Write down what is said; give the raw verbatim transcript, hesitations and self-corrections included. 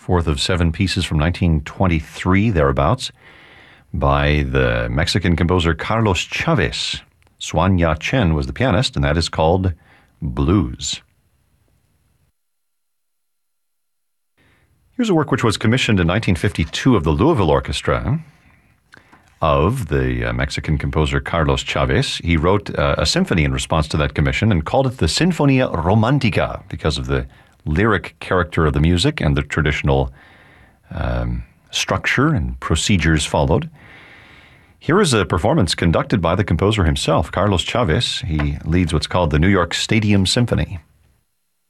fourth of seven pieces from nineteen twenty-three, thereabouts, by the Mexican composer Carlos Chavez. Xuan Ya-Chen was the pianist, and that is called Blues. Here's a work which was commissioned in nineteen fifty-two of the Louisville Orchestra of the uh, Mexican composer Carlos Chavez. He wrote uh, a symphony in response to that commission and called it the Sinfonia Romantica because of the lyric character of the music and the traditional um, structure and procedures followed. Here is a performance conducted by the composer himself, Carlos Chavez. He leads what's called the New York Stadium Symphony.